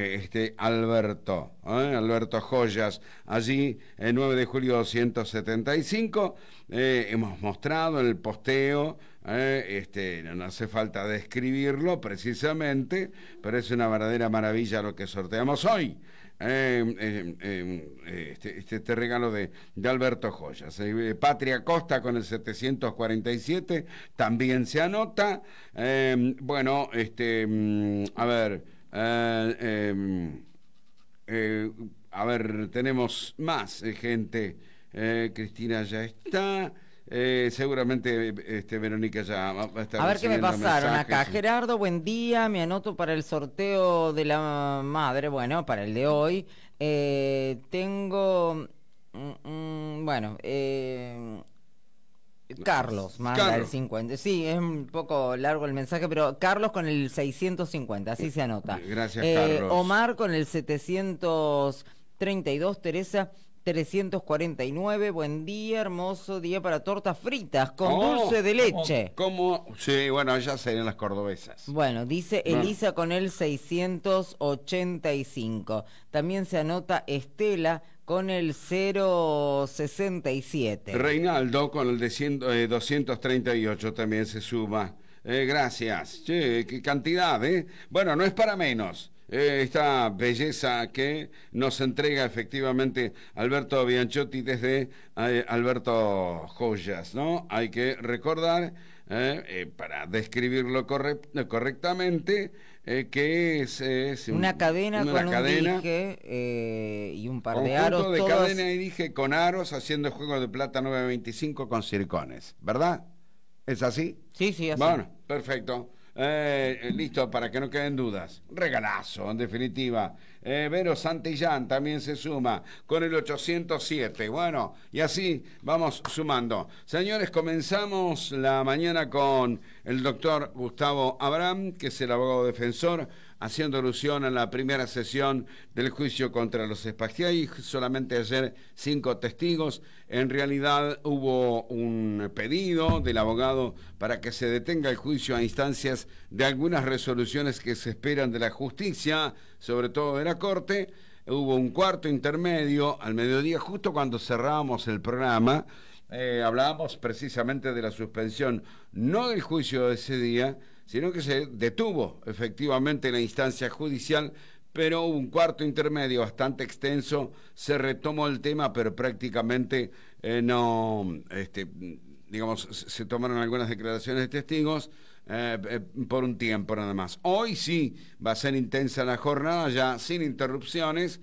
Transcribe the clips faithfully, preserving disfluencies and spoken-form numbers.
eh, este Alberto, ¿eh? Alberto Joyas, allí el nueve de julio doscientos setenta y cinco, eh, hemos mostrado en el posteo, eh, este, no hace falta describirlo precisamente, pero es una verdadera maravilla lo que sorteamos hoy. Eh, eh, eh, este, este, este regalo de, de Alberto Joyas. eh, Patria Costa con el setecientos cuarenta y siete también se anota. eh, bueno, este mm, a ver eh, eh, eh, a ver, tenemos más eh, gente. eh, Cristina ya está. Eh, seguramente este, Verónica ya va a estar. A ver qué me pasaron mensajes. acá. Gerardo, buen día. Me anoto para el sorteo de la madre. Bueno, para el de hoy. Eh, tengo. Mm, mm, bueno, eh, Carlos manda Carlos. el cincuenta. Sí, es un poco largo el mensaje, pero Carlos con el seiscientos cincuenta, así se anota. Gracias, Eh, Carlos. Omar con el setecientos treinta y dos. Teresa trescientos cuarenta y nueve, buen día, hermoso día para tortas fritas con Oh, dulce de leche. ¿Cómo? Sí, bueno, ya serían las cordobesas. Bueno, dice Bueno. Elisa con el seiscientos ochenta y cinco. También se anota Estela con el cero sesenta y siete. Reinaldo con el de cien, eh, doscientos treinta y ocho también se suma. Eh, gracias. Che, qué cantidad, ¿eh? Bueno, no es para menos. Eh, esta belleza que nos entrega efectivamente Alberto Bianchotti desde eh, Alberto Joyas, ¿no? Hay que recordar, eh, eh, para describirlo corre correctamente, eh, que es, es un, una cadena una con cadena, un dije eh, y un par de conjunto aros. de todos... cadena y dije con aros haciendo juego de plata nueve veinticinco con circones, ¿verdad? ¿Es así? Sí, sí, así. Bueno, perfecto. Eh, listo, para que no queden dudas. Regalazo, en definitiva. Eh, Vero Santillán también se suma con el ochocientos siete. Bueno, y así vamos sumando. Señores, comenzamos la mañana con el doctor Gustavo Abraham, que es el abogado defensor, haciendo alusión a la primera sesión del juicio contra los Spaghiei. Solamente ayer cinco testigos. En realidad hubo un pedido del abogado para que se detenga el juicio a instancias de algunas resoluciones que se esperan de la justicia, sobre todo de la Corte. Hubo un cuarto intermedio al mediodía, justo cuando cerrábamos el programa. Eh, hablábamos precisamente de la suspensión, no del juicio de ese día, sino que se detuvo efectivamente la instancia judicial, pero hubo un cuarto intermedio bastante extenso, se retomó el tema, pero prácticamente eh, no, este, digamos, se tomaron algunas declaraciones de testigos eh, eh, por un tiempo nada más. Hoy sí va a ser intensa la jornada, ya sin interrupciones,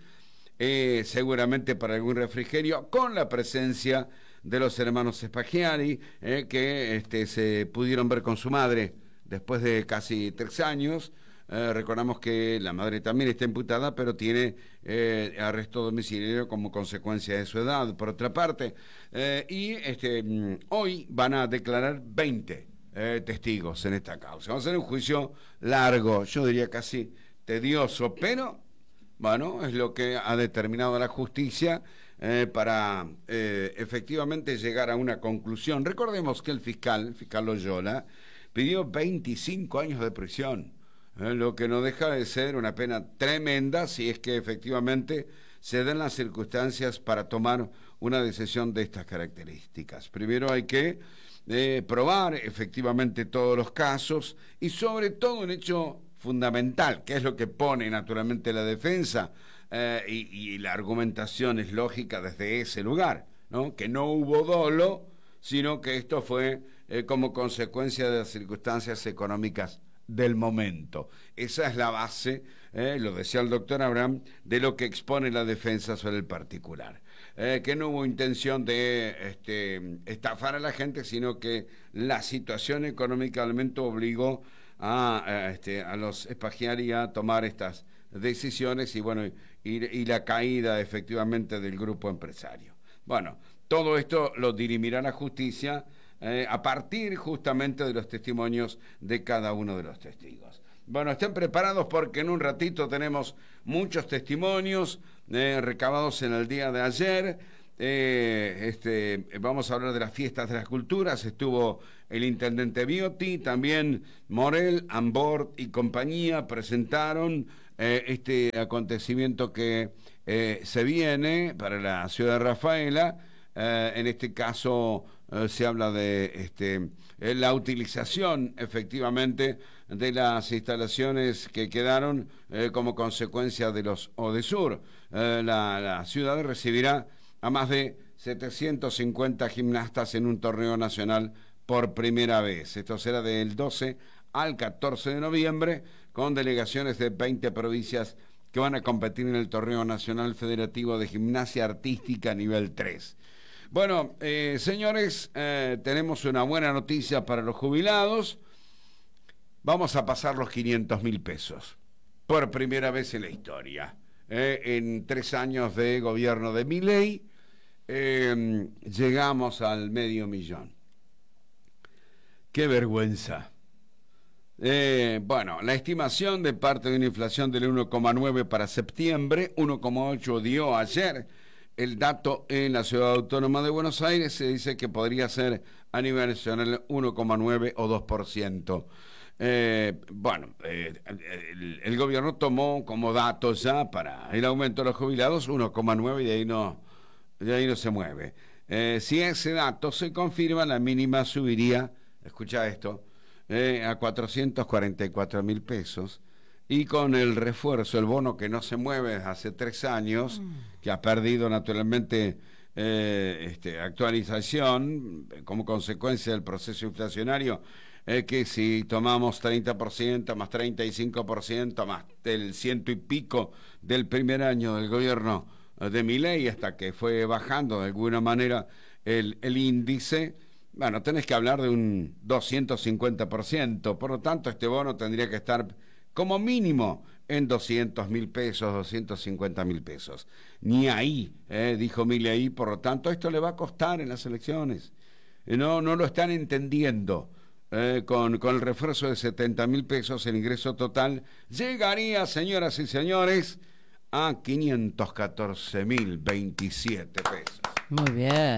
eh, seguramente para algún refrigerio, con la presencia de los hermanos Spaghiei, eh, que este, se pudieron ver con su madre después de casi tres años. Eh, recordamos que la madre también está imputada, pero tiene eh, arresto domiciliario como consecuencia de su edad, por otra parte. Eh, y este, hoy van a declarar veinte eh, testigos en esta causa. Va a ser un juicio largo, yo diría casi tedioso, pero bueno, es lo que ha determinado la justicia eh, para eh, efectivamente llegar a una conclusión. Recordemos que el fiscal, el fiscal Loyola, pidió veinticinco años de prisión, eh, lo que no deja de ser una pena tremenda si es que efectivamente se den las circunstancias para tomar una decisión de estas características. Primero hay que eh, probar efectivamente todos los casos y sobre todo un hecho fundamental, que es lo que pone naturalmente la defensa, eh, y, y la argumentación es lógica desde ese lugar, ¿no? Que no hubo dolo, sino que esto fue eh, como consecuencia de las circunstancias económicas del momento. Esa es la base, eh, lo decía el doctor Abraham, de lo que expone la defensa sobre el particular. Eh, que no hubo intención de este, estafar a la gente, sino que la situación económica del momento obligó a, a, este, a los Spaghiei a tomar estas decisiones y, bueno, y, y la caída efectivamente del grupo empresario. Bueno, todo esto lo dirimirá la justicia eh, a partir justamente de los testimonios de cada uno de los testigos. Bueno, estén preparados porque en un ratito tenemos muchos testimonios eh, recabados en el día de ayer. Eh, este, vamos a hablar de las fiestas de las culturas. Estuvo el intendente Biotti, también Morel, Ambord y compañía presentaron eh, este acontecimiento que eh, se viene para la ciudad de Rafaela. Eh, en este caso eh, se habla de este, eh, la utilización efectivamente de las instalaciones que quedaron eh, como consecuencia de los ODESUR. Eh, la, la ciudad recibirá a más de setecientos cincuenta gimnastas en un torneo nacional por primera vez. Esto será del doce al catorce de noviembre, con delegaciones de veinte provincias que van a competir en el torneo nacional federativo de gimnasia artística nivel tres. Bueno, eh, señores, eh, tenemos una buena noticia para los jubilados. Vamos a pasar los quinientos mil pesos, por primera vez en la historia. Eh, en tres años de gobierno de Milei, eh, llegamos al medio millón. ¡Qué vergüenza! Eh, bueno, la estimación de parte de una inflación del uno coma nueve para septiembre, uno coma ocho dio ayer el dato en la ciudad autónoma de Buenos Aires. Se dice que podría ser a nivel nacional uno coma nueve o dos por ciento. Eh, bueno, eh, el, el gobierno tomó como dato ya para el aumento de los jubilados uno coma nueve y de ahí no, de ahí no se mueve. Eh, si ese dato se confirma, la mínima subiría, escucha esto, eh, a cuatrocientos cuarenta y cuatro mil pesos. Y con el refuerzo, el bono que no se mueve desde hace tres años, mm. que ha perdido naturalmente eh, este, actualización como consecuencia del proceso inflacionario, eh, que si tomamos treinta por ciento, más treinta y cinco por ciento, más el ciento y pico del primer año del gobierno de Milei, hasta que fue bajando de alguna manera el, el índice, bueno, tenés que hablar de un doscientos cincuenta por ciento. Por lo tanto, este bono tendría que estar como mínimo en doscientos mil pesos, doscientos cincuenta mil pesos. Ni ahí, eh, dijo Milei, por lo tanto esto le va a costar en las elecciones. Eh, no, no lo están entendiendo. Eh, con, con el refuerzo de setenta mil pesos, el ingreso total llegaría, señoras y señores, a quinientos catorce mil veintisiete pesos. Muy bien.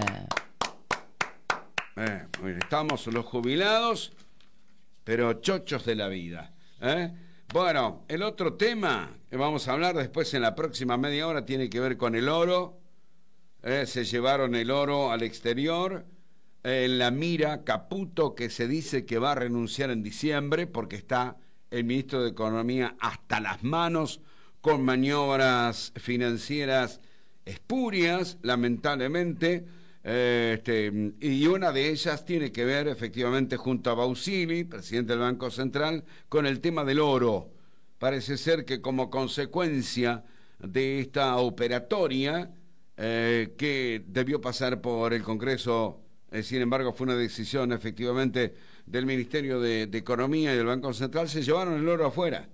Eh, muy bien. Estamos los jubilados, pero chochos de la vida, ¿eh? Bueno, el otro tema que vamos a hablar después en la próxima media hora tiene que ver con el oro. Eh, se llevaron el oro al exterior. Eh, en la mira Caputo, que se dice que va a renunciar en diciembre porque está el ministro de Economía hasta las manos con maniobras financieras espurias, lamentablemente. Eh, este, y una de ellas tiene que ver efectivamente junto a Bausili, presidente del Banco Central, con el tema del oro. Parece ser que como consecuencia de esta operatoria eh, que debió pasar por el Congreso, eh, sin embargo fue una decisión efectivamente del Ministerio de, de Economía y del Banco Central, se llevaron el oro afuera,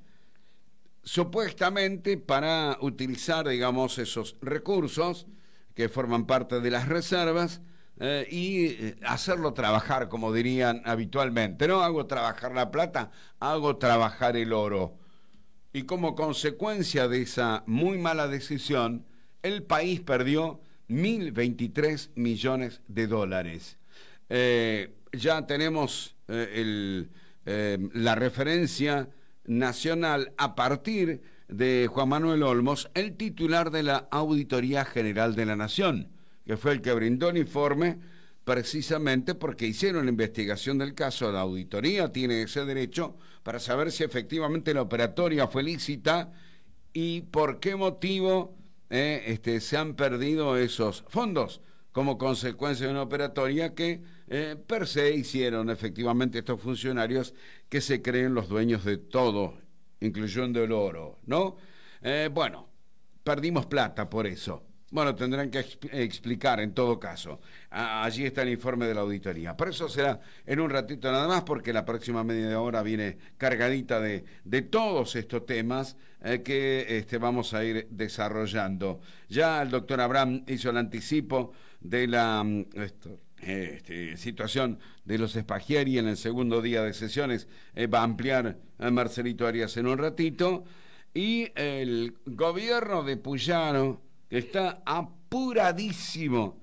supuestamente para utilizar, digamos, esos recursos que forman parte de las reservas, eh, y eh, hacerlo trabajar, como dirían habitualmente. No hago trabajar la plata, hago trabajar el oro. Y como consecuencia de esa muy mala decisión, el país perdió mil veintitrés millones de dólares. Eh, ya tenemos eh, el, eh, la referencia nacional a partir de Juan Manuel Olmos, el titular de la Auditoría General de la Nación, que fue el que brindó el informe precisamente porque hicieron la investigación del caso. La auditoría tiene ese derecho para saber si efectivamente la operatoria fue lícita y por qué motivo eh, este, se han perdido esos fondos como consecuencia de una operatoria que eh, per se hicieron efectivamente estos funcionarios que se creen los dueños de todo, incluyendo el oro, ¿no? Eh, bueno, perdimos plata por eso. Bueno, tendrán que exp- explicar en todo caso. Ah, allí está el informe de la auditoría. Por eso será en un ratito nada más, porque la próxima media hora viene cargadita de, de todos estos temas eh, que este, vamos a ir desarrollando. Ya el doctor Abraham hizo el anticipo de la esto, este, situación de los Spaghieri en el segundo día de sesiones. Eh, va a ampliar a Marcelito Arias en un ratito. Y el gobierno de Puyaro, que está apuradísimo,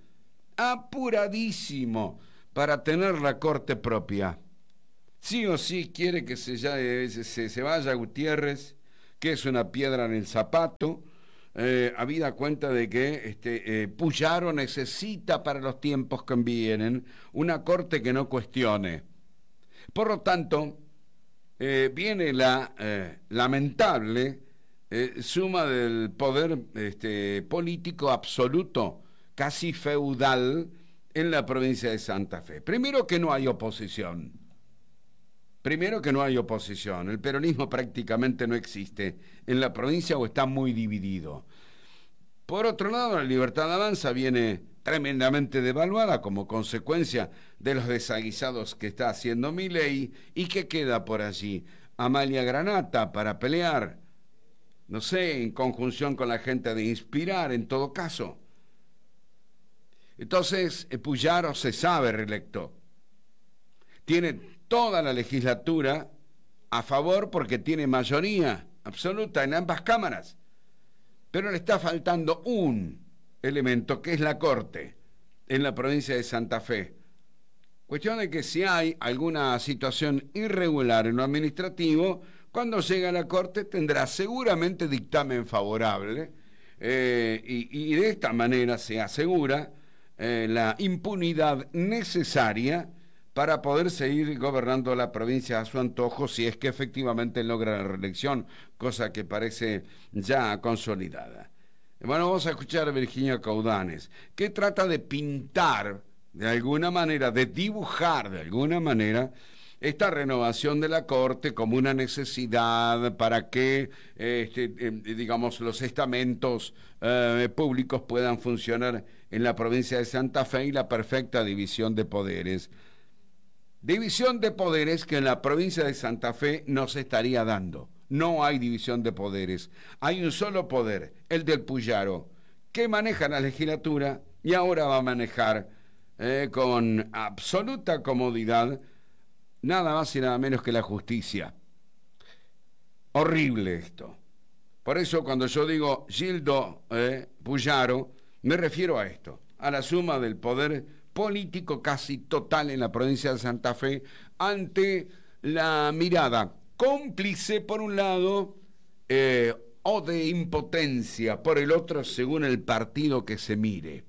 apuradísimo para tener la corte propia. Sí o sí quiere que se, ya, se, se vaya Gutiérrez, que es una piedra en el zapato, eh, habida cuenta de que este, eh, Puyaro necesita para los tiempos que vienen una corte que no cuestione. Por lo tanto, eh, viene la eh, lamentable eh, suma del poder este, político absoluto, casi feudal, en la provincia de Santa Fe. Primero que no hay oposición. Primero que no hay oposición. El peronismo prácticamente no existe en la provincia o está muy dividido. Por otro lado, la Libertad Avanza viene tremendamente devaluada como consecuencia de los desaguisados que está haciendo Milei. ¿Y qué queda por allí? Amalia Granata para pelear, no sé, en conjunción con la gente de Inspirar, en todo caso. Entonces, Puyaro se sabe reelecto. Tiene toda la legislatura a favor porque tiene mayoría absoluta en ambas cámaras. Pero le está faltando un elemento, que es la Corte, en la provincia de Santa Fe. Cuestión de que si hay alguna situación irregular en lo administrativo, cuando llega a la Corte tendrá seguramente dictamen favorable, eh, y, y de esta manera se asegura eh, la impunidad necesaria para poder seguir gobernando la provincia a su antojo, si es que efectivamente logra la reelección, cosa que parece ya consolidada. Bueno, vamos a escuchar a Virginia Caudanes, que trata de pintar de alguna manera, de dibujar de alguna manera, esta renovación de la Corte como una necesidad para que, este, eh, digamos, los estamentos eh, públicos puedan funcionar en la provincia de Santa Fe y la perfecta división de poderes. División de poderes que en la provincia de Santa Fe no se estaría dando. No hay división de poderes. Hay un solo poder, el del Puyaro, que maneja la legislatura y ahora va a manejar eh, con absoluta comodidad nada más y nada menos que la justicia. Horrible esto. Por eso cuando yo digo Gildo eh, Puyaro, me refiero a esto, a la suma del poder político casi total en la provincia de Santa Fe ante la mirada cómplice por un lado eh, o de impotencia por el otro según el partido que se mire.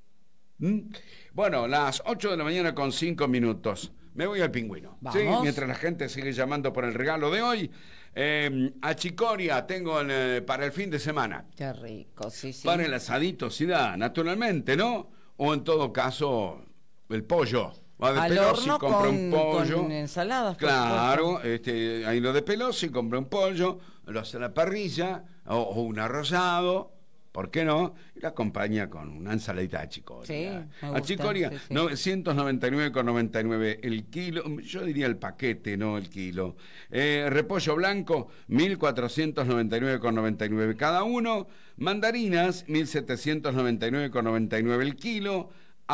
¿Mm? Bueno, las ocho de la mañana con cinco minutos. Me voy al Pingüino. ¿Sí? Mientras la gente sigue llamando por el regalo de hoy. Eh, achicoria tengo en, eh, para el fin de semana. Qué rico, sí, sí. Para el asadito, sí da, naturalmente, ¿no? O en todo caso, el pollo. Va de Al Pelosi, horno compra con, un pollo. con ensaladas. Claro, este, ahí lo de Pelosi, compra un pollo, lo hace a la parrilla, o, o un arrozado, ¿por qué no? Y lo acompaña con una ensaladita de achicoria. Sí, me gusta, Achicoria, sí, sí. novecientos noventa y nueve con noventa y nueve el kilo, yo diría el paquete, no el kilo. Eh, repollo blanco, mil cuatrocientos noventa y nueve con noventa y nueve cada uno. Mandarinas, mil setecientos noventa y nueve con noventa y nueve el kilo.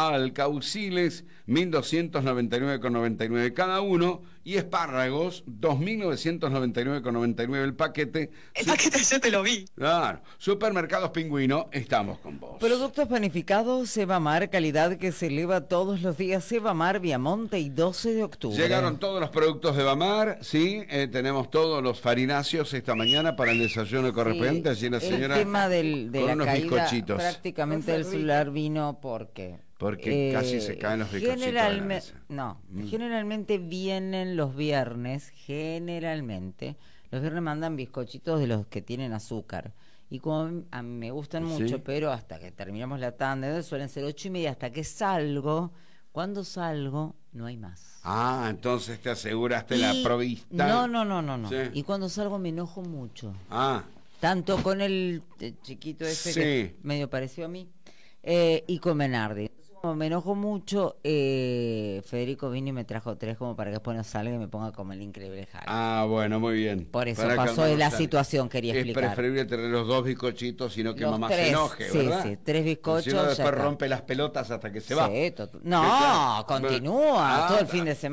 Alcauciles, mil doscientos noventa y nueve con noventa y nueve cada uno, y espárragos, dos mil novecientos noventa y nueve con noventa y nueve el paquete. El paquete yo te lo vi. Claro, Supermercados Pingüino, estamos con vos. Productos panificados Sebamar, calidad que se eleva todos los días. Sebamar, Viamonte y doce de octubre. Llegaron todos los productos de Bamar, sí, eh, tenemos todos los farináceos esta mañana para el desayuno correspondiente, Sí, así la señora el tema del, de con la unos caída bizcochitos. prácticamente del celular vino porque... Porque casi se caen los bizcochitos de la generalme- mesa. No, Mm. generalmente vienen los viernes, generalmente, los viernes mandan bizcochitos de los que tienen azúcar. Y como a mí me gustan Sí. mucho, pero hasta que terminamos la tanda, suelen ser ocho y media, hasta que salgo, cuando salgo, no hay más. Ah, entonces te aseguraste Y- la provista. No, no, no, no, no. Sí. Y cuando salgo me enojo mucho. Ah, Tanto con el eh, chiquito ese Sí. que es medio pareció a mí, eh, y con Menardi. Entonces, como me enojo mucho, eh, Federico vino y me trajo tres como para que después no salga y me ponga como el increíble Hulk. ah, bueno, muy bien. Por eso Para pasó calmar de la los situación, quería Es explicar. preferible tener los dos bizcochitos, sino que Los mamá tres, se enoje, sí, ¿verdad? sí, tres bizcochos, Si no, ya después está. rompe las pelotas hasta que se va. Sí, to- ¿Qué no, tal? continúa Ah, todo el fin de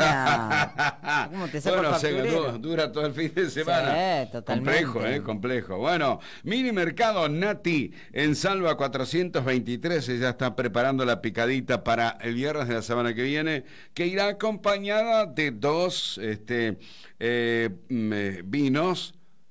semana. ¿Cómo te saco bueno, el se- facturero? du- dura todo el fin de semana. Sí, totalmente. Complejo, ¿eh? Complejo. Bueno, Mini Mercado Nati en Salva cuatrocientos veintitrés, ya está preparando la picadita para el viernes de la semana que viene, que irá acompañada de dos este, eh, mm, eh, vinos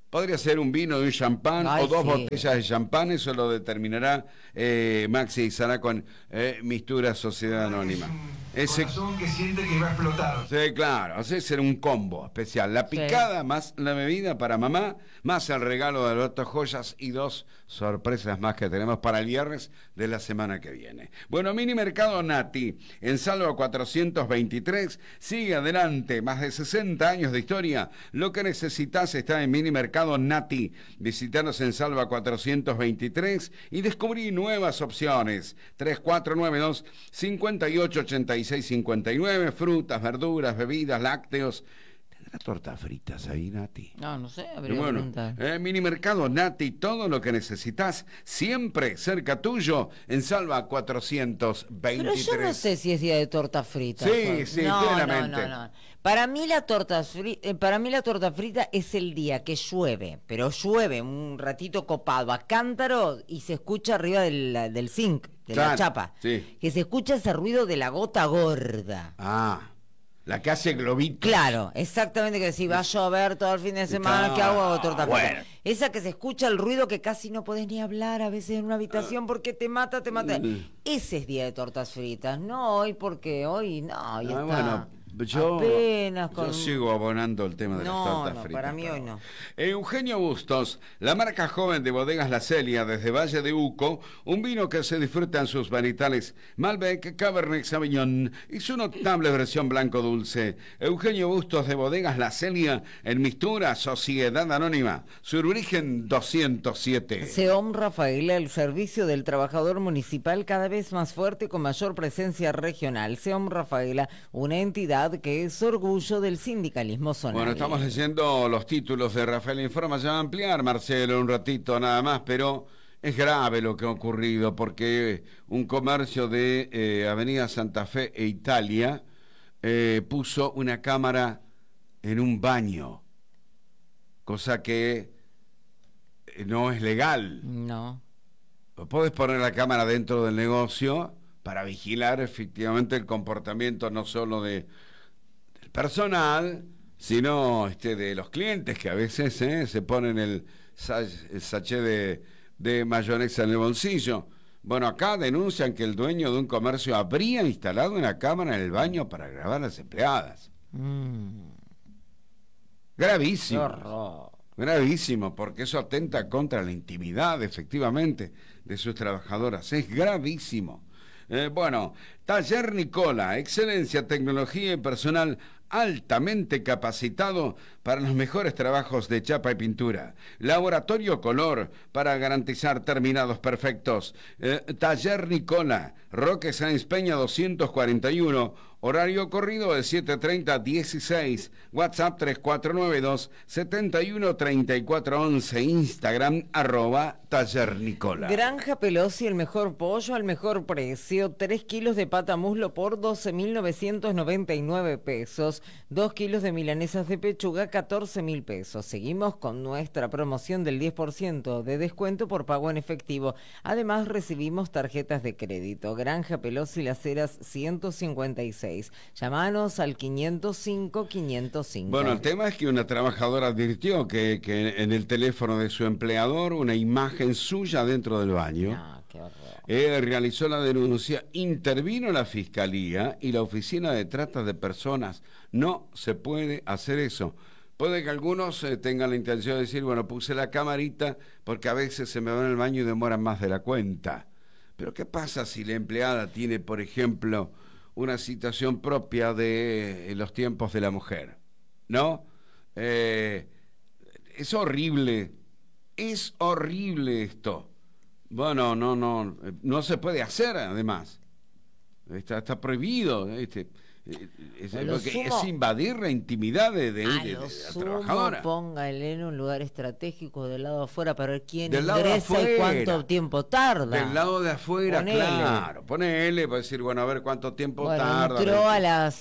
Podría ser un vino de un champán Ay, o dos sí. botellas de champán, eso lo determinará eh, Maxi Izará con eh, Mistura Sociedad Anónima. Ese corazón que siente que va a explotar. Sí, claro, así será un combo especial. La picada Sí. más la bebida para mamá, más el regalo de Alberto Joyas y dos sorpresas más que tenemos para el viernes de la semana que viene. Bueno, Mini Mercado Nati, en Salva cuatrocientos veintitrés, sigue adelante, más de sesenta años de historia. Lo que necesitas está en Mini Mercado Nati. Visítanos en Salva cuatrocientos veintitrés y descubrí nuevas opciones. tres cuatro nueve dos, cinco ocho ocho seis cinco nueve, frutas, verduras, bebidas, lácteos. ¿Tendrá tortas fritas ahí, Nati? No, no sé, Y habría que bueno, preguntar. eh, Mini Mercado Nati, todo lo que necesitas, siempre cerca tuyo, en Salva cuatrocientos veintitrés. Pero yo no sé si es día de torta frita. Sí, Sol. sí, no, plenamente. No, no, no. Para mí la torta fri- eh, para mí la torta frita es el día que llueve, pero llueve un ratito copado a cántaro y se escucha arriba del, del zinc, de Claro, la chapa. sí. Que se escucha ese ruido de la gota gorda. Ah, la que hace globitos. Claro, exactamente, que si va a llover todo el fin de semana, Claro, ¿qué hago? Hago torta frita. bueno. Esa que se escucha el ruido que casi no podés ni hablar a veces en una habitación porque te mata, te mata. Mm. Ese es día de tortas fritas, no hoy porque hoy no, hoy Ah, está bueno, yo, apenas con... yo sigo abonando el tema de No, las tortas no, fritas. para mí pero- hoy no. Eugenio Bustos, la marca joven de Bodegas La Celia desde Valle de Uco, un vino que se disfruta en sus varitales Malbec, Cabernet Sauvignon y su notable versión blanco dulce. Eugenio Bustos de Bodegas La Celia en Mistura Sociedad Anónima, su origen doscientos siete. Seom Rafaela, el servicio del trabajador municipal cada vez más fuerte con mayor presencia regional. Seom Rafaela, una entidad que es orgullo del sindicalismo zonal. Bueno, estamos leyendo los títulos de Rafael Informa, ya va a ampliar Marcelo un ratito nada más, pero es grave lo que ha ocurrido porque un comercio de eh, Avenida Santa Fe e Italia eh, puso una cámara en un baño, cosa que eh, no es legal. No. Podés poner la cámara dentro del negocio para vigilar efectivamente el comportamiento no solo de del personal, sino este de los clientes que a veces eh, se ponen el, sa- el sachet de, de mayonesa en el bolsillo. Bueno, acá denuncian que el dueño de un comercio habría instalado una cámara en el baño para grabar a las empleadas. Mm, qué Gravísimo. horror. Gravísimo, porque eso atenta contra la intimidad, efectivamente, de sus trabajadoras. Es gravísimo. Eh, bueno, Taller Nicola, excelencia, tecnología y personal altamente capacitado para los mejores trabajos de chapa y pintura. Laboratorio Color para garantizar terminados perfectos. Eh, Taller Nicola, Roque Sáenz Peña doscientos cuarenta y uno, horario corrido de siete treinta a dieciséis, WhatsApp tres cuatro nueve dos, setenta y uno treinta y cuatro once, Instagram arroba Taller Nicola. Granja Pelosi, el mejor pollo al mejor precio. tres kilos de pata muslo por doce mil novecientos noventa y nueve pesos. dos kilos de milanesas de pechuga, catorce mil pesos. Seguimos con nuestra promoción del diez por ciento de descuento por pago en efectivo. Además, recibimos tarjetas de crédito. Granja Pelosi, Las Heras ciento cincuenta y seis. Llámanos al quinientos cinco, quinientos cinco. Bueno, el tema es que una trabajadora advirtió que, que en el teléfono de su empleador una imagen suya dentro del baño. No, qué horror. Eh, realizó la denuncia, intervino la fiscalía y la oficina de trata de personas. No se puede hacer eso. Puede que algunos eh, tengan la intención de decir, bueno, puse la camarita porque a veces se me va en el baño y demoran más de la cuenta. Pero ¿qué pasa si la empleada tiene, por ejemplo, una situación propia de eh, los tiempos de la mujer? ¿No? Eh, es horrible, es horrible esto. Bueno, no, no, no se puede hacer además. Está, está prohibido. Este, es, A lo porque sumo- es invadir la intimidad de, de, A de- lo de la sumo, trabajadora. póngale en un lugar estratégico del lado afuera para ver quién Del lado de ingresa y afuera. cuánto tiempo tarda. Del lado de afuera, Ponele. claro. Ponele para decir, bueno, a ver cuánto tiempo Bueno, tarda. entró ver- a las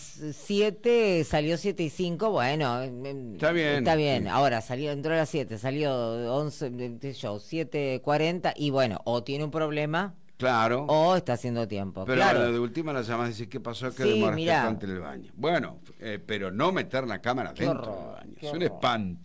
siete, salió siete y cinco, bueno. em, Está bien, Está bien, sí. ahora salió, entró a las siete, salió once, qué sé yo, siete cuarenta y bueno, o tiene un problema Claro. o está haciendo tiempo. Pero claro. de última la llamas y dices, ¿qué pasó? Que Sí, demoraste mirá. tanto en el baño. Bueno, eh, pero no meter la cámara Qué dentro horror, del baño. qué Es un horror. espanto.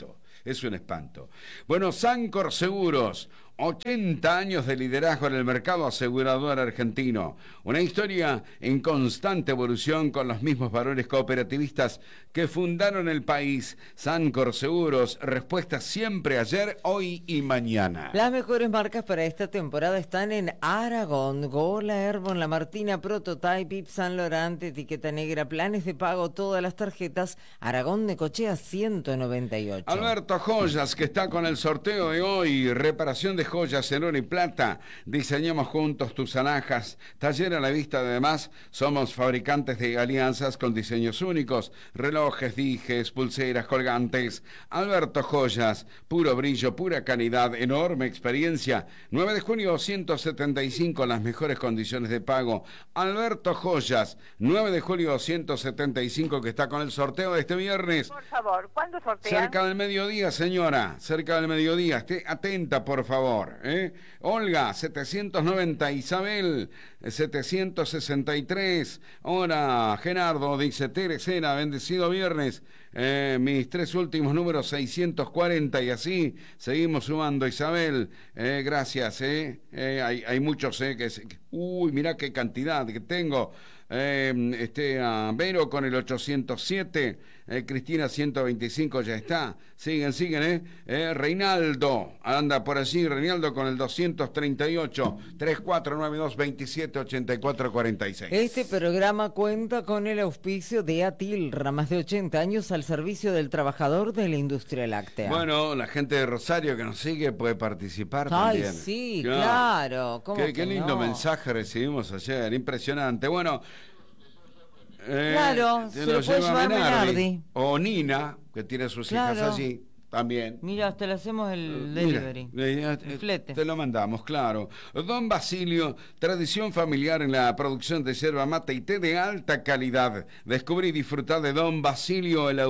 es un espanto. Bueno, Sancor Seguros, ochenta años de liderazgo en el mercado asegurador argentino. Una historia en constante evolución con los mismos valores cooperativistas que fundaron el país. Sancor Seguros, respuesta siempre ayer, hoy y mañana. Las mejores marcas para esta temporada están en Aragón, Gola, Herbon, La Martina, Prototype, Yves Saint Laurent, Etiqueta Negra, planes de pago, todas las tarjetas. Aragón Necochea ciento noventa y ocho. Alberto Joyas, que está con el sorteo de hoy, reparación de joyas en oro y plata. Diseñamos juntos tus alhajas. Taller a la vista, además, somos fabricantes de alianzas con diseños únicos, relojes, dijes, pulseras, colgantes. Alberto Joyas, puro brillo, pura calidad, enorme experiencia. nueve de junio ciento setenta y cinco, las mejores condiciones de pago. Alberto Joyas, nueve de julio ciento setenta y cinco, que está con el sorteo de este viernes. Por favor, ¿cuándo sortean? Cerca del mediodía, señora, cerca del mediodía. Esté atenta, por favor. ¿eh? Olga, setecientos noventa, Isabel, setecientos sesenta y tres. Hola, Gerardo, dice Teresera, bendecido viernes. Eh, mis tres últimos números, seiscientos cuarenta, y así seguimos sumando. Isabel, eh, gracias. Eh. Eh, hay, hay muchos, eh, que, que... Uy, mirá qué cantidad que tengo. Eh, este, uh, Vero con el ochocientos siete, eh, Cristina ciento veinticinco, ya está, siguen, siguen, eh. eh Reinaldo, anda por allí, Reinaldo con el doscientos treinta y ocho, tres cuatro nueve dos veintisiete ochenta y cuatro cuarenta y seis. Este programa cuenta con el auspicio de Atilra, más de ochenta años al servicio del trabajador de la industria láctea. Bueno, la gente de Rosario que nos sigue puede participar Ay, también. sí, claro. ¿Cómo Qué, que qué lindo no? mensaje recibimos ayer, impresionante. Bueno, eh, Claro, se se lo lo puede lleva llevar Menardi. o Nina, que tiene sus Claro. hijas allí también. Mira, hasta le hacemos el Mira, delivery. eh, El eh, flete. Te lo mandamos, claro. Don Basilio, tradición familiar en la producción de yerba mate y té de alta calidad. Descubrí y disfrutar de Don Basilio, el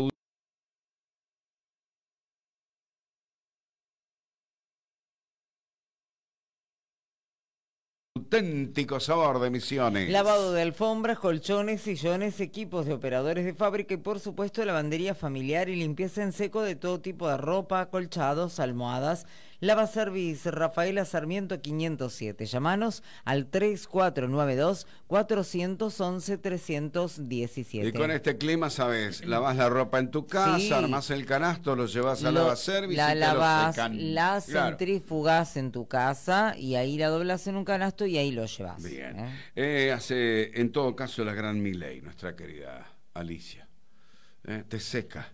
auténtico sabor de Misiones. Lavado de alfombras, colchones, sillones, equipos de operadores de fábrica y por supuesto lavandería familiar y limpieza en seco de todo tipo de ropa, acolchados, almohadas. Lavaservice Rafaela Sarmiento quinientos siete. Llámanos al tres cuatro nueve dos, cuatro once, tres uno siete. Y con este clima, sabes, lavas la ropa en tu casa, Sí. armás el canasto, lo llevas al Lo- lavaservice la y te lo lavas, secan. la Claro. centrifugás en tu casa y ahí la doblas en un canasto y ahí lo llevas. Bien. ¿eh? Eh, hace, en todo caso, la gran Milei, nuestra querida Alicia. Eh, te seca.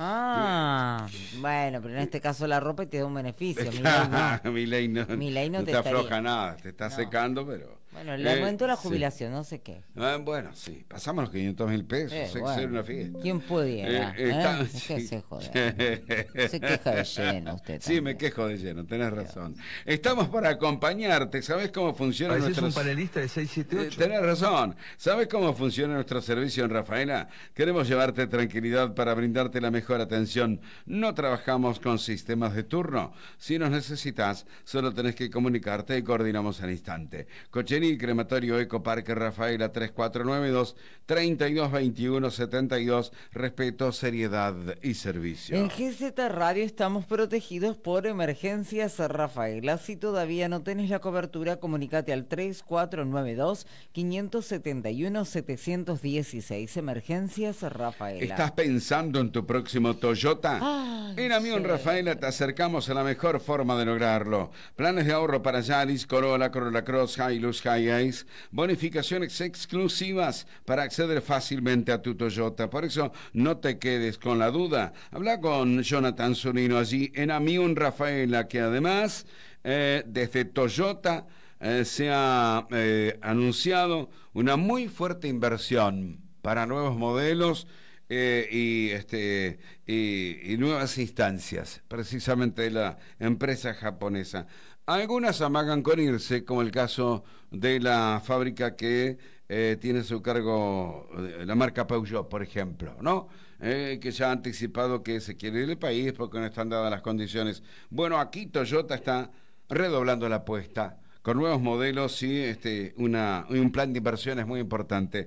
Ah, bueno, pero en este caso la ropa te da un beneficio. Milei no. Milei no, Milei no no te te estaría- afloja nada, te está No. secando, pero... Bueno, le Eh, aumentó la sí. jubilación, no sé qué. Ah, bueno, sí, pasamos los quinientos mil pesos, Eh, hay que bueno, hacer una fiesta. ¿quién pudiera? Eh, ¿eh? está- Es que sí. se jode. Se queja de lleno usted Sí, también. me quejo de lleno, tenés razón. Estamos para acompañarte, ¿sabés cómo funciona Pareces nuestro... un panelista de seis siete Eh, ocho. Tenés razón. ¿Sabes cómo funciona nuestro servicio en Rafaela? Queremos llevarte tranquilidad para brindarte la mejor atención. No trabajamos con sistemas de turno. Si nos necesitas, solo tenés que comunicarte y coordinamos al instante. Cocherí, Crematorio Ecoparque Rafaela, tres cuatro nueve dos, tres dos dos uno siete dos. Respeto, seriedad y servicio. En G Z Radio estamos protegidos por Emergencias Rafaela. Si todavía no tenés la cobertura, comunicate al tres cuatro nueve dos, cinco siete uno, siete uno seis. Emergencias Rafaela. ¿Estás pensando en tu próximo Toyota? Ay, En Amión sí. Rafaela te acercamos a la mejor forma de lograrlo. Planes de ahorro para Yaris, Corolla, Corolla Cross, Hilux, Hi-Ace. Bonificaciones exclusivas para acceder fácilmente a tu Toyota. Por eso no te quedes con la duda. Habla con Jonathan Zunino allí en Amión Rafaela, que además eh, desde Toyota eh, se ha eh, anunciado una muy fuerte inversión para nuevos modelos eh, y, este, y, y nuevas instancias, precisamente de la empresa japonesa. Algunas amagan con irse, como el caso de la fábrica que eh, tiene a su cargo eh, la marca Peugeot, por ejemplo, ¿no? Eh, que ya ha anticipado que se quiere ir del país porque no están dadas las condiciones. Bueno, aquí Toyota está redoblando la apuesta con nuevos modelos y este, una, un plan de inversiones muy importante.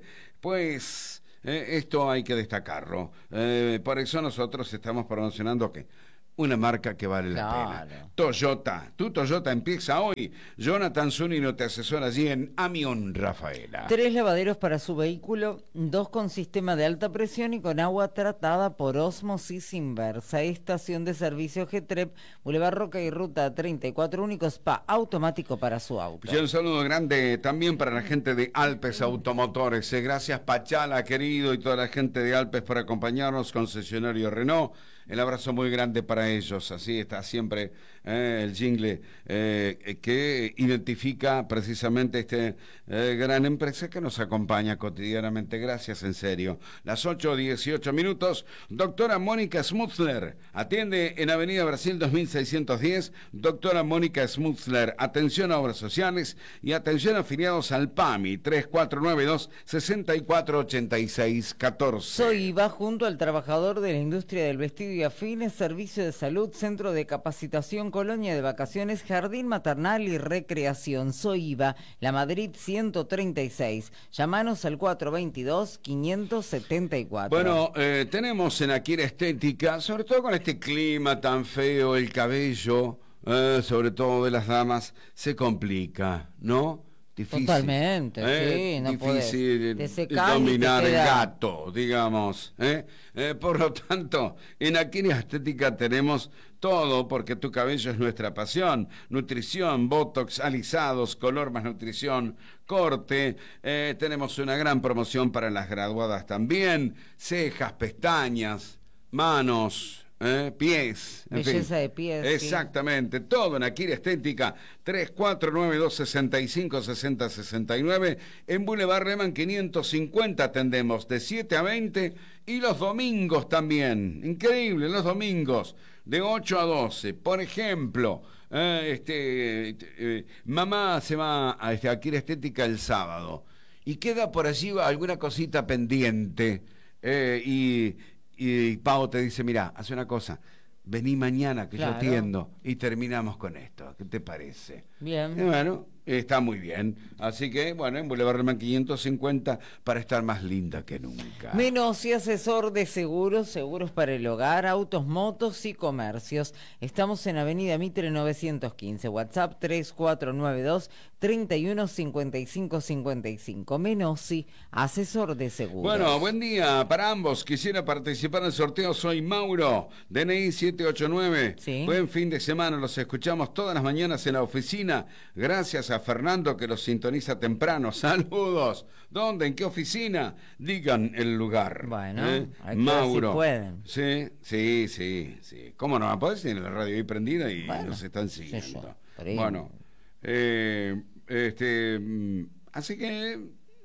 Pues eh, esto hay que destacarlo. Eh, por eso nosotros estamos promocionando que una marca que vale Claro. la pena. Toyota, tu Toyota empieza hoy. Jonathan Zunino te asesora allí en Amión Rafaela. Tres lavaderos para su vehículo, dos con sistema de alta presión y con agua tratada por ósmosis inversa. Estación de servicio G T R E P, Boulevard Roca y Ruta treinta y cuatro, único spa automático para su auto. Y un saludo grande también para la gente de Alpes Automotores. Eh, Gracias Pachala, querido, y toda la gente de Alpes por acompañarnos, concesionario Renault. El abrazo muy grande para ellos. Así está siempre eh, el jingle eh, que identifica precisamente esta eh, gran empresa que nos acompaña cotidianamente. Gracias, en serio. Las ocho dieciocho minutos. Doctora Mónica Smutzler atiende en Avenida Brasil dos mil seiscientos diez. Doctora Mónica Smutzler, atención a obras sociales y atención a afiliados al PAMI. tres cuatro nueve dos, seis cuatro ocho seis uno cuatro. Soy Iva, junto al trabajador de la industria del vestido y afines, servicio de salud, centro de capacitación, colonia de vacaciones, jardín maternal y recreación. Soy Iva, La Madrid ciento treinta y seis. Llámanos al cuatro veintidós, quinientos setenta y cuatro. Bueno, eh, tenemos en Akira Estética, sobre todo con este clima tan feo, el cabello, eh, sobre todo de las damas, se complica, ¿no? Difícil. Totalmente, ¿eh? sí, no difícil podés. Te secás y te dominar el queda- gato, digamos. ¿eh? Eh, por lo tanto, en Akira Estética tenemos todo, porque tu cabello es nuestra pasión. Nutrición, botox, alisados, color más nutrición, corte. Eh, tenemos una gran promoción para las graduadas también. Cejas, pestañas, manos, ¿eh? pies. en Belleza fin. de pies, sí. Exactamente, todo en Akira Estética. Tres cuatro nueve dos, seis cinco, seis cero seis nueve. En Boulevard Lehmann quinientos cincuenta atendemos de siete a veinte y los domingos también. Increíble, los domingos de ocho a doce. Por ejemplo, eh, este, eh, mamá se va a este, Akira Estética el sábado y queda por allí alguna cosita pendiente eh, y, y Pau te dice, mira, hace una cosa, vení mañana que Claro. yo atiendo y terminamos con esto. ¿Qué te parece? Bien. Y bueno, está muy bien. Así que, bueno, en Boulevard Lehmann quinientos cincuenta para estar más linda que nunca. Menos y asesor de seguros, seguros para el hogar, autos, motos y comercios. Estamos en Avenida Mitre novecientos quince, WhatsApp tres cuatro nueve dos, treinta y uno, cincuenta y cinco cincuenta y cinco. Menosi, asesor de seguros. Bueno, buen día para ambos. Quisiera participar en el sorteo. Soy Mauro, D N I siete ocho nueve. Sí. Buen fin de semana. Los escuchamos todas las mañanas en la oficina. Gracias a Fernando que los sintoniza temprano. Saludos. ¿Dónde? ¿En qué oficina? Digan el lugar. Bueno, ¿eh? hay que ver si Mauro. pueden. Sí, sí, sí, sí. ¿Cómo no? Podés tener la radio ahí prendida y Bueno, nos están qué sé siguiendo. yo, por ahí. Bueno, eh, este, mm, así que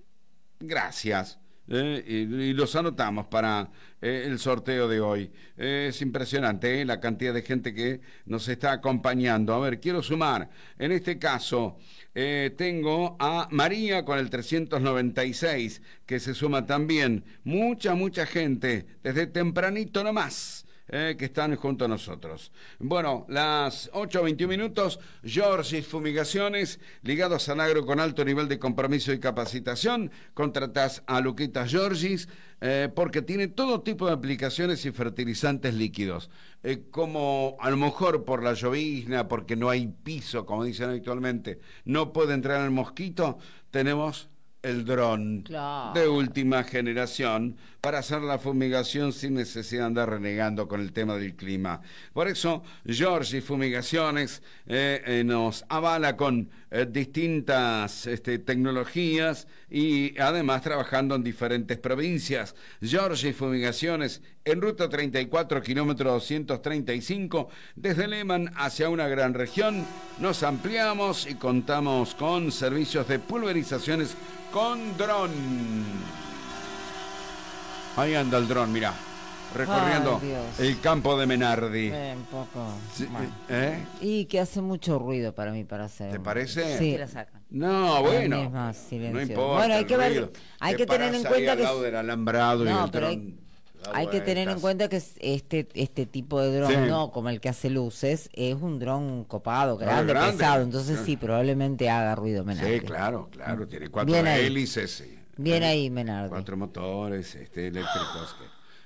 gracias. Eh, y, y los anotamos para eh, el sorteo de hoy. Eh, es impresionante eh, la cantidad de gente que nos está acompañando. A ver, quiero sumar. En este caso, eh, tengo a María con el trescientos noventa y seis, que se suma también. Mucha, mucha gente, desde tempranito nomás. Eh, que están junto a nosotros. Bueno, las ocho veintiún minutos, Giorgis Fumigaciones, ligados al agro con alto nivel de compromiso y capacitación. Contratás a Luquitas Giorgis eh, porque tiene todo tipo de aplicaciones y fertilizantes líquidos. Eh, como a lo mejor por la llovizna, porque no hay piso, como dicen habitualmente, no puede entrar el mosquito, tenemos el dron Claro. de última generación para hacer la fumigación sin necesidad de andar renegando con el tema del clima. Por eso, Giorgi Fumigaciones eh, eh, nos avala con eh, distintas este, tecnologías y además trabajando en diferentes provincias. Giorgi Fumigaciones en ruta treinta y cuatro, kilómetro doscientos treinta y cinco, desde Lehmann hacia una gran región. Nos ampliamos y contamos con servicios de pulverizaciones con dron. Ahí anda el dron, mirá, recorriendo Ay, Dios. el campo de Menardi. Eh, un poco. Sí, Bueno. ¿eh? Y que hace mucho ruido para mí para hacer. ¿Te parece? Sí. Que la sacan. No, bueno, Para mí es más no silencioso. importa. Bueno, hay el que ver- ruido. hay Te que tener en parás ahí cuenta al que lado es- del alambrado y No, el pero hay- dron da Hay que tener en vueltas. cuenta que es este este tipo de dron, Sí. no como el que hace luces, es un dron copado, Ah, grande, grande. pesado, entonces Ah. sí, probablemente haga ruido Menardi. Sí, claro, claro, tiene cuatro Bien ahí. hélices. sí. Bien Eh, ahí, Menardi. Cuatro motores este, eléctricos. que-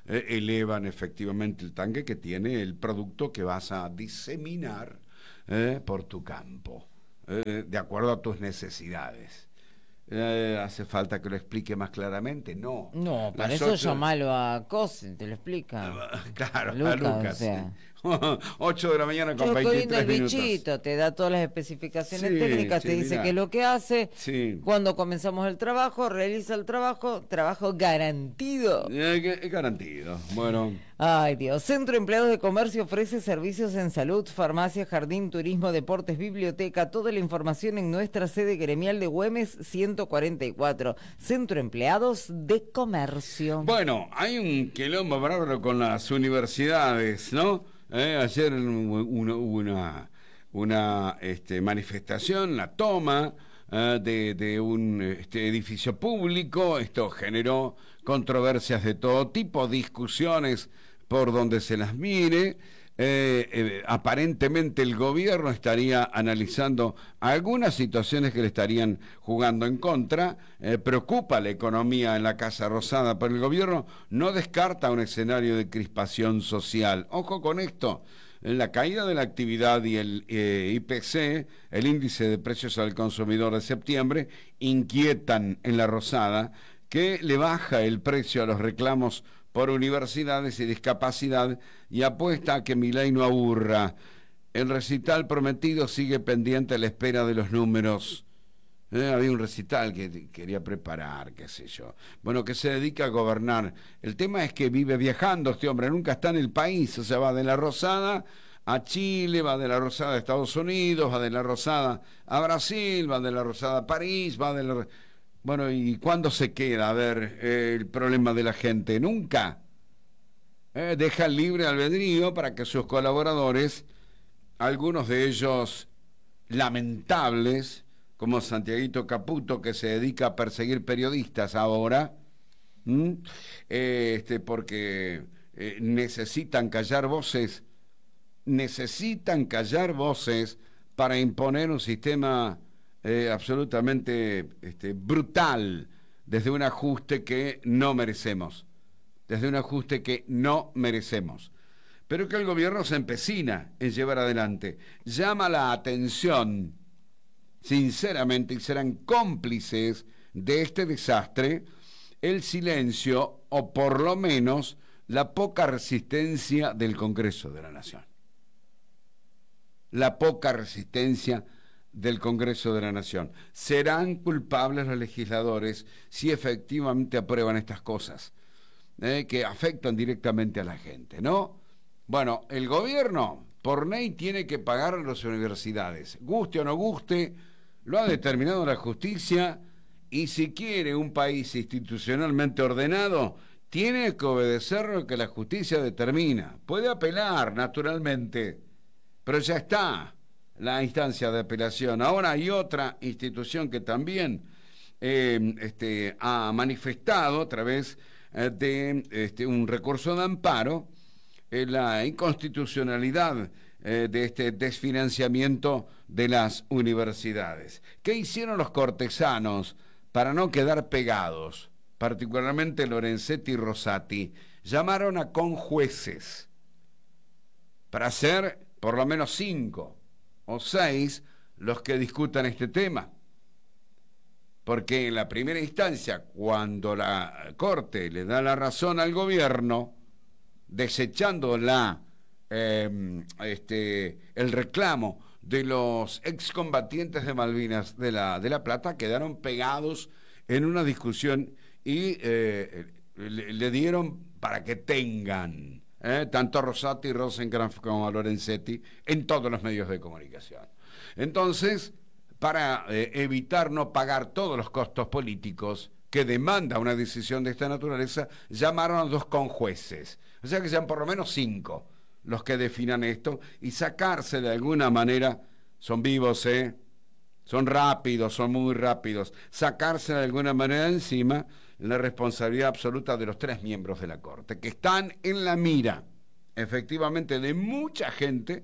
eh, elevan efectivamente el tanque que tiene el producto que vas a diseminar eh, por tu campo, eh, de acuerdo a tus necesidades. Eh, ¿Hace falta que lo explique más claramente? No. No, para Las eso ocho- llamalo a Cosi, te lo explica. Claro, Lucas, a Lucas. o sea. Sí. ocho de la mañana con Yo viendo veintitrés el minutos. bichito, te da todas las especificaciones Sí, técnicas, sí, te dice mirá. qué es lo que hace. Sí. Cuando comenzamos el trabajo, realiza el trabajo, trabajo garantido. Eh, que- garantido. Bueno, Ay, Dios. Centro Empleados de Comercio ofrece servicios en salud, farmacia, jardín, turismo, deportes, biblioteca. Toda la información en nuestra sede gremial de Güemes ciento cuarenta y cuatro. Centro Empleados de Comercio. bueno, hay un quilombo bárbaro con las universidades, ¿no? Eh, ayer hubo una, una, una este, manifestación, la toma eh, de, de un este, edificio público. Esto generó controversias de todo tipo, discusiones por donde se las mire. Eh, eh, aparentemente el gobierno estaría analizando algunas situaciones que le estarían jugando en contra. Eh, preocupa la economía en la Casa Rosada, pero el gobierno no descarta un escenario de crispación social. Ojo con esto. La caída de la actividad y el eh, I P C, el índice de precios al consumidor de septiembre, inquietan en la Rosada, que le baja el precio a los reclamos por universidades y discapacidad y apuesta a que Milei no aburra. El recital prometido sigue pendiente a la espera de los números. Eh, había un recital que quería preparar, qué sé yo. Bueno, que se dedica a gobernar. El tema es que vive viajando este hombre, nunca está en el país, o sea, va de la Rosada a Chile, va de la Rosada a Estados Unidos, va de la Rosada a Brasil, va de la Rosada a París, va de la... Bueno, ¿y cuándo se queda? A ver, eh, el problema de la gente. Nunca. Eh, deja el libre albedrío para que sus colaboradores, algunos de ellos lamentables, como Santiaguito Caputo, que se dedica a perseguir periodistas ahora, ¿m? Eh, este, porque eh, necesitan callar voces, necesitan callar voces para imponer un sistema Eh, absolutamente este, brutal, desde un ajuste que no merecemos, desde un ajuste que no merecemos, pero que el gobierno se empecina en llevar adelante. Llama la atención, sinceramente, y serán cómplices de este desastre, el silencio o por lo menos la poca resistencia del Congreso de la Nación. La poca resistencia del Congreso de la Nación. Serán culpables los legisladores si efectivamente aprueban estas cosas eh, que afectan directamente a la gente, ¿no? Bueno, el gobierno por ley tiene que pagar a las universidades, guste o no guste, lo ha determinado la justicia, y si quiere un país institucionalmente ordenado, tiene que obedecer lo que la justicia determina. Puede apelar, naturalmente, pero ya está la instancia de apelación. Ahora hay otra institución que también eh, este, ha manifestado a través eh, de este, un recurso de amparo eh, la inconstitucionalidad eh, de este desfinanciamiento de las universidades. ¿Qué hicieron los cortesanos para no quedar pegados? Particularmente Lorenzetti y Rosati. Llamaron a conjueces para ser por lo menos cinco o seis los que discutan este tema, porque en la primera instancia, cuando la Corte le da la razón al gobierno, desechando la, eh, este, el reclamo de los excombatientes de Malvinas de la, de la Plata, quedaron pegados en una discusión y eh, le, le dieron para que tengan Eh, tanto a Rosati, Rosenkrantz como a Lorenzetti en todos los medios de comunicación. Entonces, para eh, evitar no pagar todos los costos políticos que demanda una decisión de esta naturaleza, llamaron a dos conjueces, o sea que sean por lo menos cinco los que definan esto y sacarse de alguna manera, son vivos, ¿eh? Son rápidos, son muy rápidos, sacarse de alguna manera encima la responsabilidad absoluta de los tres miembros de la Corte, que están en la mira, efectivamente, de mucha gente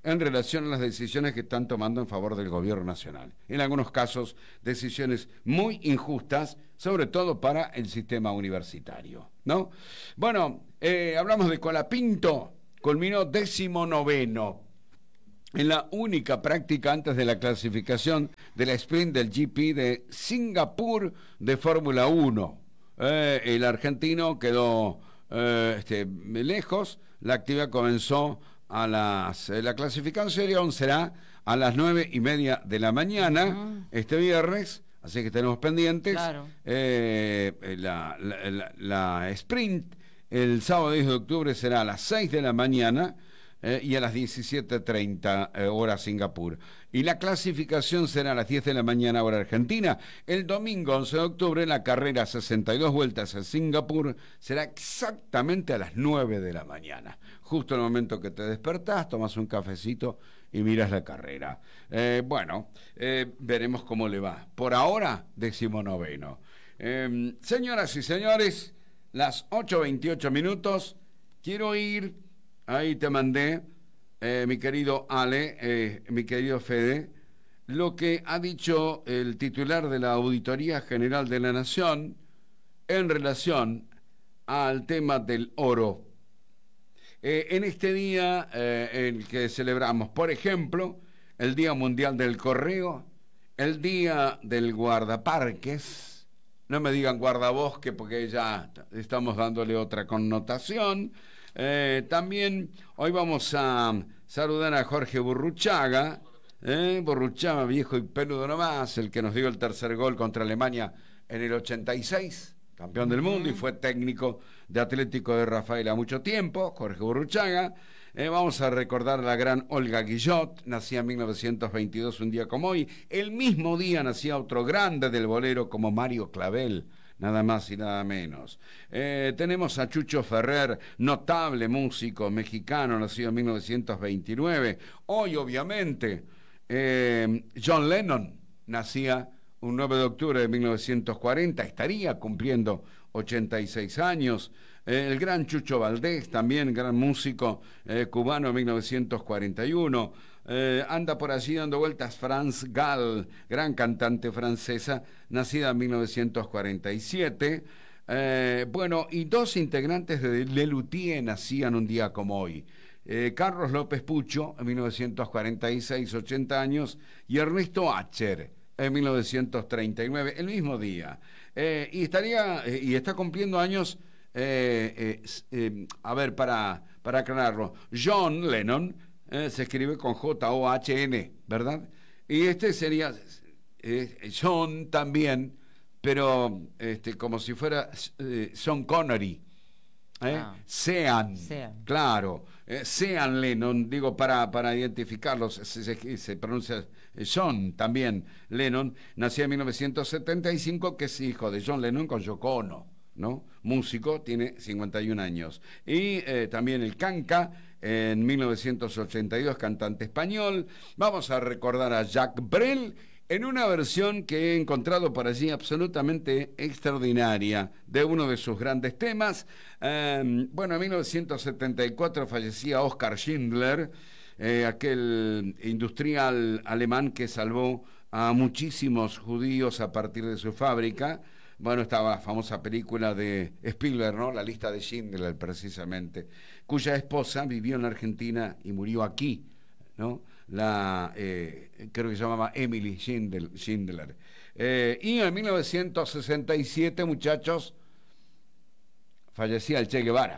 en relación a las decisiones que están tomando en favor del gobierno nacional. En algunos casos, decisiones muy injustas, sobre todo para el sistema universitario, ¿no? Bueno, eh, hablamos de Colapinto, culminó décimo noveno en la única práctica antes de la clasificación de la sprint del G P de Singapur de Fórmula uno. Eh, el argentino quedó eh, este, lejos. La actividad comenzó a las... Eh, la clasificación será a las nueve y media de la mañana, uh-huh, este viernes, así que tenemos pendientes. Claro. Eh, la, la, la, la sprint el sábado diez de octubre será a las seis de la mañana, Eh, y a las diecisiete treinta eh, hora Singapur. Y la clasificación será a las diez de la mañana hora Argentina. El domingo once de octubre la carrera sesenta y dos vueltas en Singapur será exactamente a las nueve de la mañana. Justo en el momento que te despertás, tomas un cafecito y miras la carrera. Eh, bueno, eh, veremos cómo le va. Por ahora, decimonoveno. Eh, señoras y señores, las ocho veintiocho minutos. Quiero ir... Ahí te mandé, eh, mi querido Ale, eh, mi querido Fede, lo que ha dicho el titular de la Auditoría General de la Nación en relación al tema del oro. Eh, en este día eh, en que celebramos, por ejemplo, el Día Mundial del Correo, el Día del Guardaparques, no me digan guardabosque porque ya estamos dándole otra connotación. Eh, también hoy vamos a saludar a Jorge Burruchaga, eh, Burruchaga, viejo y peludo nomás, el que nos dio el tercer gol contra Alemania en el ochenta y seis, campeón del mundo, y fue técnico de Atlético de Rafaela mucho tiempo, Jorge Burruchaga. Eh, vamos a recordar a la gran Olga Guillot, nacía en mil novecientos veintidós, un día como hoy. El mismo día nacía otro grande del bolero como Mario Clavel, nada más y nada menos. Eh, tenemos a Chucho Ferrer, notable músico mexicano, nacido en mil novecientos veintinueve. Hoy, obviamente, eh, John Lennon nacía un nueve de octubre de mil novecientos cuarenta, estaría cumpliendo ochenta y seis años. Eh, el gran Chucho Valdés, también gran músico eh, cubano, en mil novecientos cuarenta y uno. Eh, anda por allí dando vueltas France Gall, gran cantante francesa, nacida en mil novecientos cuarenta y siete. Eh, bueno, y dos integrantes de Le Luthier nacían un día como hoy. Eh, Carlos López Pucho, en mil novecientos cuarenta y seis, ochenta años, y Ernesto Acher, en mil novecientos treinta y nueve, el mismo día. Eh, y estaría, eh, y está cumpliendo años, eh, eh, eh, a ver, para, para aclararlo, John Lennon, Eh, se escribe con J O H N, ¿verdad? Y este sería eh, John también, pero este, como si fuera eh, Sean Connery. ¿eh? Ah. Sean, Sean, claro. Eh, Sean Lennon, digo, para, para identificarlos, se, se, se pronuncia John también Lennon, nació en mil novecientos setenta y cinco, que es hijo de John Lennon con Yoko Ono, ¿no? Músico, tiene cincuenta y un años. Y eh, también el Canca, en mil novecientos ochenta y dos, cantante español. Vamos a recordar a Jacques Brel en una versión que he encontrado por allí absolutamente extraordinaria de uno de sus grandes temas. Eh, bueno, en mil novecientos setenta y cuatro fallecía Oskar Schindler, eh, aquel industrial alemán que salvó a muchísimos judíos a partir de su fábrica. Bueno, estaba la famosa película de Spielberg, ¿no? La lista de Schindler, precisamente, cuya esposa vivió en la Argentina y murió aquí, ¿no? La, eh, creo que se llamaba Emily Schindler. Schindler. Eh, y en mil novecientos sesenta y siete, muchachos, fallecía el Che Guevara,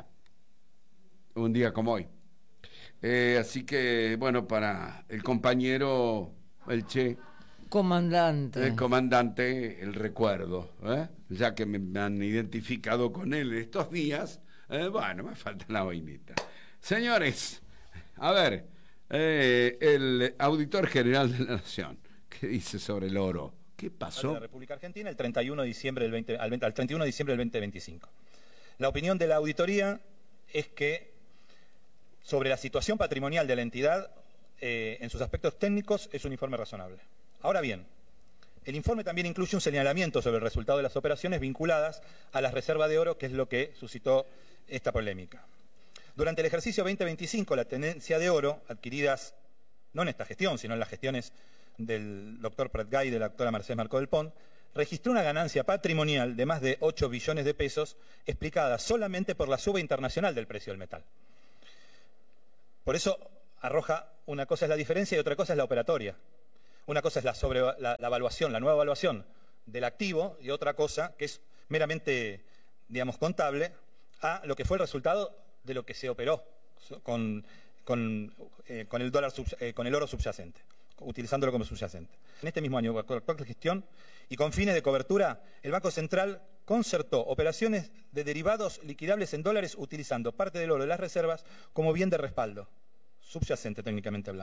un día como hoy. Eh, así que, bueno, para el compañero, el Che... Comandante. El comandante, el recuerdo, ¿eh? Ya que me, me han identificado con él estos días, eh, bueno, me falta la vainita. Señores, a ver, eh, el auditor general de la Nación, ¿qué dice sobre el oro? ¿Qué pasó? En la República Argentina el treinta y uno de diciembre del veinte, al, al treinta y uno de diciembre del veinte veinticinco. La opinión de la auditoría es que sobre la situación patrimonial de la entidad, eh, en sus aspectos técnicos, es un informe razonable. Ahora bien, el informe también incluye un señalamiento sobre el resultado de las operaciones vinculadas a la reserva de oro, que es lo que suscitó esta polémica. Durante el ejercicio veinte veinticinco, la tenencia de oro, adquiridas no en esta gestión, sino en las gestiones del doctor Pratgay y de la doctora Mercedes Marcó del Pont, registró una ganancia patrimonial de más de ocho billones de pesos, explicada solamente por la suba internacional del precio del metal. Por eso arroja, una cosa es la diferencia y otra cosa es la operatoria. Una cosa es la, sobre, la, la evaluación, la nueva evaluación del activo, y otra cosa que es meramente, digamos, contable, a lo que fue el resultado de lo que se operó con, con, eh, con, el, dólar sub, eh, con el oro subyacente, utilizándolo como subyacente. En este mismo año, con la actual gestión y con fines de cobertura, el Banco Central concertó operaciones de derivados liquidables en dólares utilizando parte del oro de las reservas como bien de respaldo, subyacente técnicamente hablando.